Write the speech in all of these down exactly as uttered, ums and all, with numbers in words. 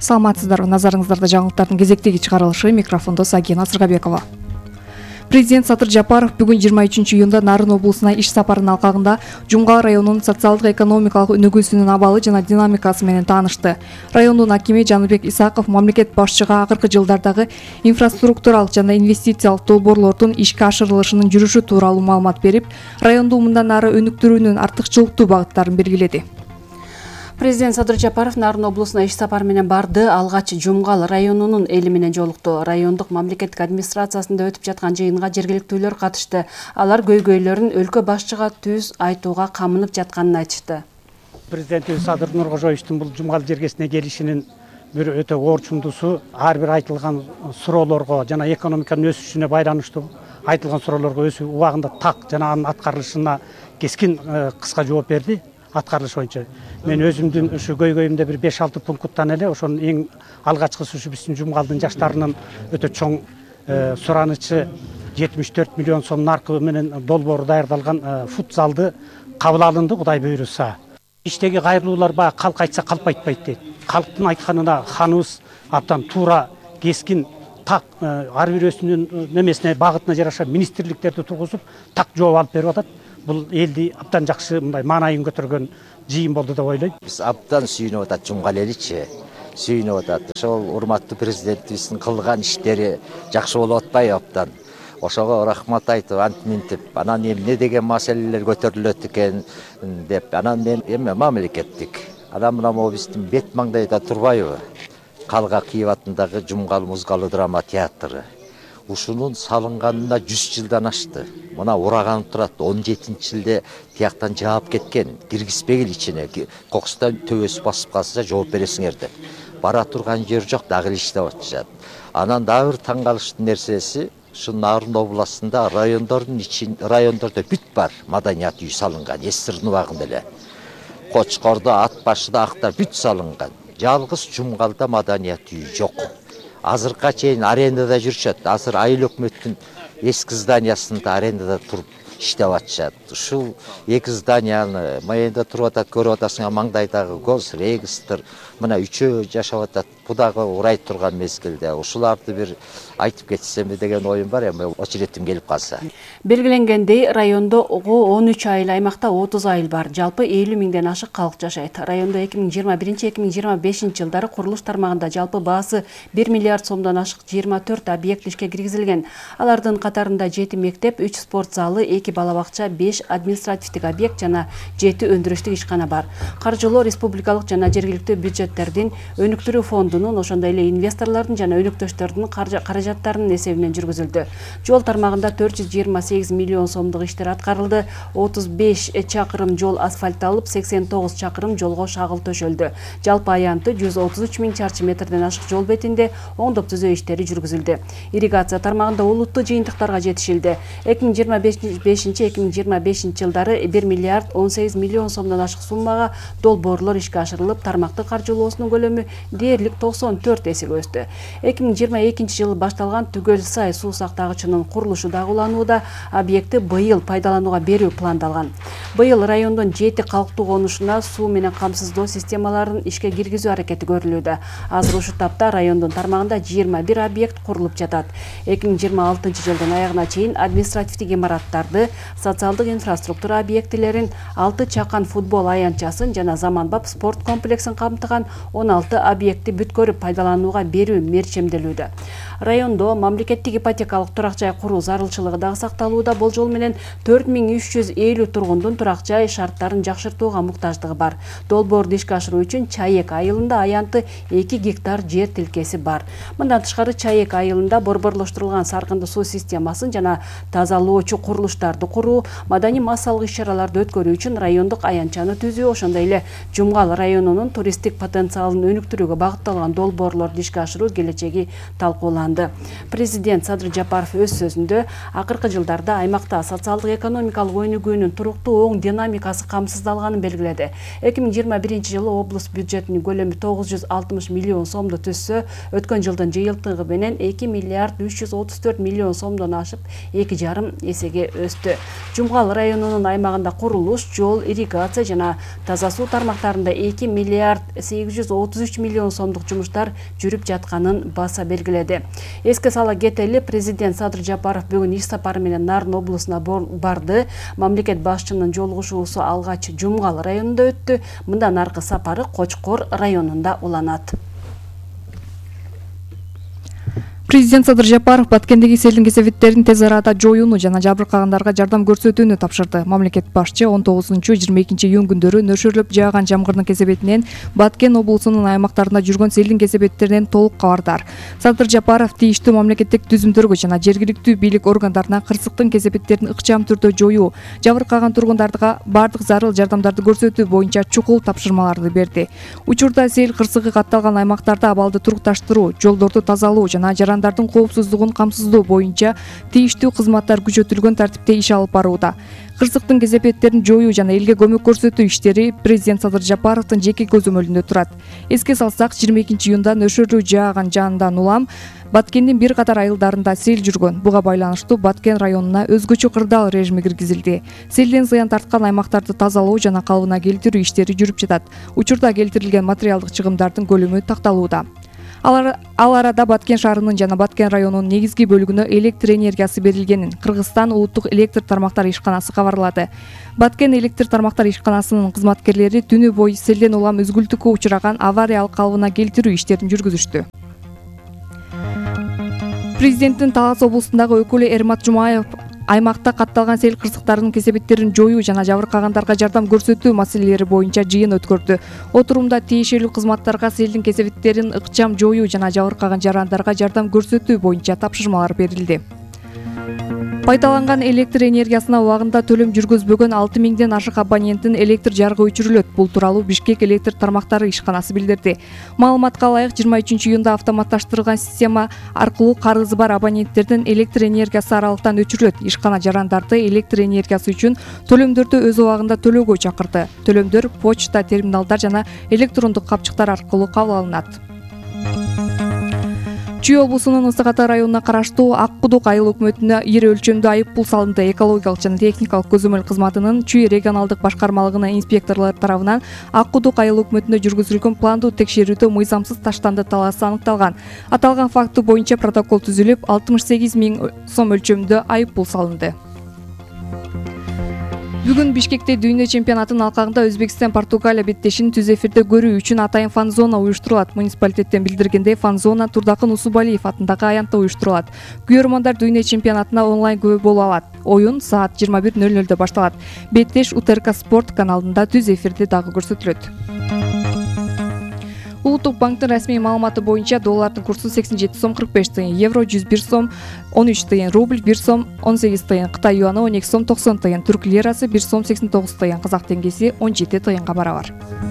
Саламатсыздар, назарыңыздарда жаңылыктардын кезектеги чыгарылышы, микрофондо Сагина Сыргабекова. Президент Садыр Жапаров бүгүн жыйырма үчүнчү июнда Нарын облусуна иш сапарынын алкагында Жумгал районунун социалдык экономикалык өнүгүүсүнүн абалы жана динамикасы менен таанышты. Райондун акими Жаныбек Исаков мамлекет башчыга акыркы жылдардагы инфраструктуралык жана инвестициялык долбоорлордун ишке ашырылышынын жүрүшү тууралуу маалымат берип, районду мындан ары өнүктүрүүнүн артыкчылыктуу багыттарын белгиледи. Президент Садыр Жапаров Нарын облусуна иш сапар менен барды. Алгач Жумгал районунун эли менен жолукту. Райондук мамлекеттик администрациясында өтүп жаткан жыйынга жергиликтүүлөр катышты. Алар көйгөйлөрүн өлкө башчыга түз айтууга камынып жатканын айтышты. Президентибиз Садыр Нуркожоевичтин бул Жумгал жергесине келишинин бир өтө орчундуусу, ар бир айтылган суроолорго жана экономиканын өсүшүнө байланыштуу айтылган суроолорго өз убагында так жана анын аткарылышына кескин кыска жооп берди. Аткарылыш боюнча мен өзүмдүн ушу көйгөйүмдө бир беш алты пункттан эле ошонун эң алгачкысы ушу биздин Жумгалдын жаштарынын өтө чоң суранычы жетимиш төрт миллион сом наркы менен долбоору даярдалган футзалды кабыл алынды, Кудай буйруса. Иштеги кайрылуулар баягы калк айтса калп айтпайт дейт. Калктын айтканына ханыбыз абдан туура, кескин, так ар бирөөсүнүн немесине багытына жараша министрликтерди тургузуп так жооп алып берип атат. Бул элди абдан жакшы мындай маанайын көтөргөн жыйын болду деп ойлойм. Биз абдан сүйүнүп атат Жумгал эличи, сүйүнүп атат. Ошол урматтуу президентибиздин кылган иштери жакшы болуп атпайбы абдан. Ошого рахмат айтып, ант минтип, анан эмне деген маселелер көтөрүлөт экен деп, анан мен эме мамлекеттик. Анан мына могу биздин бет маңдайда турбайбы? Калга Кийип атындагы Жумгал музыкалдуу драма театры. Ушунун салынганына жүз жылдан ашты. Мына ураганып турат, он жетинчи жылда тияктан жаап кеткен, киргизбегил ичине, кокустан төбөсү басып калса жооп бересиңер деп. Бара турган жер жок, дагы иштеп атышат. Анан дагы бир таң калыштуу нерсеси, ушу Нарын областында райондордун ичин, райондордо бүт бар маданият үй салынган, Эсирдин убагында эле. Кочкордо, Ат башыда, Акта бүт салынган. Жалгыз Жумгалда маданият үй жок. Азыркыга чейин арендада жүрүшөт. Азыр айыл өкмөттүн эски зданиясында арендада туруп иштеп атышат. Ушул эки зданияны майында туруп атат, көрүп атасың, маңдайдагы гос, регистр, мына үчөө жашап атат. Бу дагы урай турган мезгилде ушуларды бир айтып кетсем деген оюм бар, эми очеретим келип калса. Белгиленгендей, райондо он үч айыл, аймакта отуз айыл бар. Жалпы элүү миңден ашык калк жашайт. Райондо эки миң жыйырма биринчи эки миң жыйырма бешинчи жылдары курулуш тармагында жалпы баасы бир миллиард сомдон ашык жыйырма төрт объект ишке киргизилген. Алардын катарында жети мектеп, үч спорт залы, эки бала бакча, беш административдик объект жана жети өндүрүштүк ишкана бар. Каржылоо республикалык жана жергиликтүү бюджеттердин өнүктүрүү фондунун, ошондой эле инвесторлордун жана өнөктөштөрдүн каражаттарынын эсебинен жүргүзүлдү. Жол тармагында төрт жүз жыйырма сегиз миллион сомдук иштер аткарылды. отуз беш чакырым жол асфальтталып, сексен тогуз чакырым жолго шагыл төшөлдү. Жалпы аянты жүз отуз үч миң чарчы метрден ашык жол бетинде оңдоп түзөө иштери жүргүзүлдү. Ирригация тармагында улуттуу жыйынтыктарга жетишилди. эки миң жыйырма бешинчи эки миң жыйырма бешинчи жылдары бир миллиард он сегиз миллион сомдон ашык суммага долбоорлор ишке ашырылып, тармактын каржылоосунун көлөмү дээрлик токсон төрт эсеге өстү. эки миң жыйырма экинчи жылы башталган Түгөл сай суу сактагычынын курулушу дагы уланууда. Объекти быйыл пайдаланууга берүү пландалган. Быйыл райондун жети калктуу конушуна суу менен камсыздоо системаларын ишке киргизүү аракети көрүлүүдө. Азыр ушу тапта райондун тармагында жыйырма бир объект курулуп жатат. эки миң жыйырма алтынчы жылдын аягына чейин административдик имараттарды, социалдык инфраструктура объектилерин, алты чакан футбол аянтчасын жана заманбап спорт комплексин камтыган он алты объекти бүткөрүп пайдаланууга берүү мерчемделүүдө. Райондо мамлекеттик ипотекалык турак жай куруу зарылчылыгы дагы сакталууда. Болжол менен төрт миң үч жүз элүү тургундун турак жай шарттарын жакшыртууга муктаждыгы бар. Долбоорду ишке ашыруу үчүн Чаек айылында аянты эки гектар жер тилкеси бар. Мындан тышкары Чаек айылында борборлоштурулган саркынды суу системасын жана тазалоочу курулуштарды куруу, маданий массалык иш-чараларды өткөрүү үчүн райондук аянтчаны түзүү, ошондой эле Жумгал районунун туристтик потенциалын өнүктүрүүгө багытталган долбоорлорду ишке ашыруу келечеги талкууланды. Президент Садыр Жапаров өз сөзүндө акыркы жылдарда аймакта социалдык экономикалык өнүгүүнүн туруктуу оң динамикасы камсыздалганын белгиледи. эки миң жыйырма биринчи жылы облус бюджетинин көлөмү тогуз жүз алтымыш миллион сомду түзсө, өткөн жылдын жыйынтыгы менен эки миллиард үч жүз отуз төрт миллион сомдон ашып, эки жарым эсеге өстү. өттү. Жумгал районунун аймагында курулуш, жол, ирригация жана таза суу тармактарында эки миллиард сегиз жүз отуз үч миллион сомдук жумуштар жүрүп жатканын баса белгиледи. Эске сала кетели, президент Садыр Жапаров бүгүн иш сапары менен Нарын облусуна барды. Мамлекет башчынын жолугушуусу алгач Жумгал районунда өттү. Мындан аркы сапары Кочкор районунда уланат. Президент Садыр Жапаров Баткендеги селдин кесепеттерин тез арада жоюуну жана жабыркагандарга жардам көрсөтүүнү тапшырды. Мамлекет башчы он тогузунчу жыйырма экинчи июнь күндөрү нөшөрлөп жааган жамгырдын кесепетинен Баткен облусунун аймактарында жүргөн селдин кесепеттеринен толук кабардар. Садыр Жапаров тийиштүү мамлекеттик түзүмдөргө жана жергиликтүү бийлик органдарына кырсыктын кесепеттерин ыкчам түрдө жоюу, жабыркаган тургундарга бардык зарыл жардамдарды көрсөтүү боюнча чукул тапшырмаларды берди. Учурда сел кырсыгы катталган аймактарда абалды турукташтыруу, жолдорду тазалоо жана жарандардын коопсуздугун камсыздоо боюнча тийиштүү кызматтар күчөтүлгөн тартипте иш алып барууда. Кырсыктын кесепеттерин жоюу жана элге көмөк көрсөтүү иштери президент Садыр Жапаровдун жеке көзөмөлүндө турат. Эске салсак, жыйырма экинчи июнда нөшөрлүү жааган жандан улам Баткендин бир катар айылдарында сел жүргөн. Буга байланыштуу Баткен районуна өзгөчө кырдаал режими киргизилди. Селден зыян тарткан аймактарды тазалоо жана калыбына келтирүү иштери жүрүп жатат. Учурда келтирилген материалдык чыгымдардын көлөмү такталууда. Ал арада Баткен шаарынын жана Баткен районунун негизги бөлүгүнө электр энергиясы берилгенин Кыргызстан улуттук электр тармактар ишканасы кабарлады. Баткен электр тармактар ишканасынын кызматкерлери түнү бою селден улам үзгүлтүккө учураган авариялык калыбына келтирүү иштерин жүргүзүштү. Президенттин Талас облусундагы өкүлү Эрмат Жумаев аймакта катталган сел кырсыктарынын кесепеттерин жоюу жана жабыркагандарга жардам көрсөтүү маселелери боюнча жыйын өткөрдү. Отурумда тиешелүү кызматтарга селдин кесепеттерин ыкчам жоюу жана жабыркаган жарандарга жардам көрсөтүү боюнча тапшырмалар берилди. Пайдаланган электр энергиясына убагында төлөм жүргүзбөгөн алты миңден ашык абоненттин электр жарыгы өчүрүлөт. Бул тууралуу Бишкек электр тармактары ишканасы билдирди. Маалыматка ылайык, жыйырма үчүнчү июнда автоматташтырылган система аркылуу карызы бар абоненттердин электр энергиясы аралыктан өчүрүлөт. Ишкана жарандарды электр энергиясы үчүн төлөмдөрдү өз убагында төлөөгө чакырды. Төлөмдөр почта, терминалдар жана электрондук капчыктар аркылуу кабыл алынат. Чүй облусунун Ысык Ата районуна караштуу Ак Кудук айыл өкмөтүнө ири өлчөмдүү айып пул салынды. Экологиялык жана техникалык көзөмөл кызматынын Чүй регионалдык башкармалыгынын инспекторлору тарабынан Ак Кудук айыл өкмөтүнө жүргүзүлгөн пландуу текшерүүдө мыйзамсыз таштанды талаасы аныкталган. Аталган факты боюнча протокол түзүлүп, алтымыш сегиз миң сом өлчөмдө айып пул салынды. Бүгүн Бишкекте дүйнө чемпионатынын алкагында Өзбекстан Португалия беттешин түз эфирде көрүү үчүн атайын фан-зона уюштурулат. Муниципалитеттен билдиргендей, фан-зона Турдакын Усубалиев атындагы аянтта уюштурулат. Күйөрмандар дүйнө чемпионатына онлайн күбө боло алат. Оюн саат жыйырма бир нөл нөлдө башталат. Беттеш УТРК спорт каналында түз эфирде дагы көрсөтүлөт. Улуттук банктын расмий маалыматы боюнча доллардын курсу сексен жети сом кырк беш тыйын, евро жүз бир сом он үч тыйын, рубль бир сом он сегиз тыйын, Кытай юаны он эки сом токсон тыйын, түрк лирасы бир сом сексен тогуз тыйын, казак теңгеси он жети тыйынга барабар.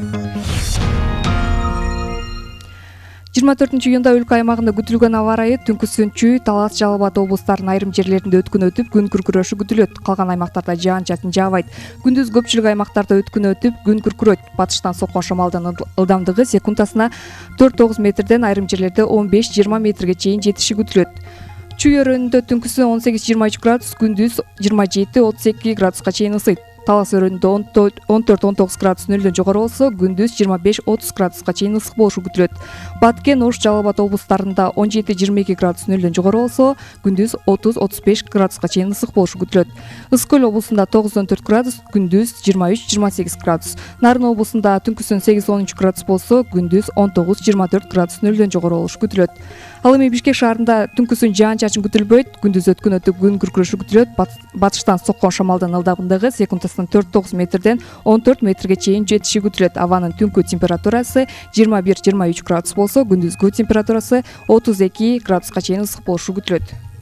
жыйырма төртүнчү июнда өлкө аймагында күтүлгөн аба ырайы түнкүсүн Чүй, Талас, Жалал Абад облустарынын айрым жерлеринде өткүн өтүп, күн күркүрөшү күтүлөт. Калган аймактарда жаан-чачын жаабайт. Күндүз көпчүлүк аймактарда өткүн өтүп, күн күркүрөйт. Батыштан соккон шамалдын ылдамдыгы секундасына төрт тогуз метрден айрым жерлерде он беш жыйырма метрге чейин жетиши күтүлөт. Чүй өрөөнүндө түнкүсү он сегиз жыйырма үч градус, күндүз жыйырма жети отуз эки градуска чейин ысыйт. Талас өрөөнүндө он төрт он тогуз градус нөлдөн жогору болсо, күндүз жыйырма беш отуз градуска чейин ысык болушу күтүлөт. Баткен, Ош, Жалал Абад облустарында он жети жыйырма эки градус нөлдөн жогору болсо, күндүз отуз отуз беш градуска чейин ысык болушу күтүлөт. Ысык көл облусунда тогуздон төрт градус, күндүз жыйырма үч жыйырма сегиз градус. Нарын облусунда түнкүсүн сегиз он үч градус болсо, күндүз он тогуз жыйырма төрт градус нөлдөн жогору болушу күтүлөт. Ал эми Бишкек шаарында түнкүсүн жаан-чачын күтүлбөйт, күндүз өткүн өтүп күн күркүрөшү күтүлөт. Батыштан соккон шамалдын ылдамдыгы секундасына төрт тогуз метрден он төрт метрге чейин жетиши күтүлөт. Абанын түнкү температурасы жыйырма бир жыйырма үч градус болсо, күндүзгү температурасы отуз эки градуска чейин ысык болушу күтүлөт.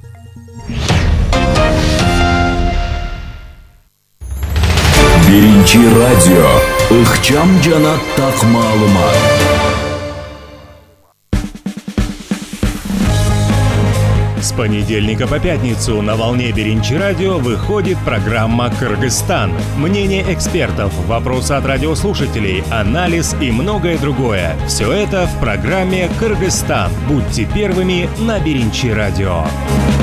Биринчи радио ыкчам жана так маалымат. С понедельника по пятницу на волне Биринчи радио выходит программа «Кыргызстан». Мнение экспертов, вопросы от радиослушателей, анализ и многое другое. Все это в программе «Кыргызстан». Будьте первыми на Биринчи радио.